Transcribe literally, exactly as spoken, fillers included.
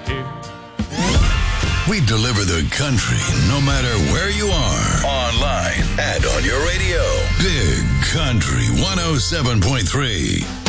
here. We deliver the country no matter where you are. Online and on your radio. Big Country one oh seven point three.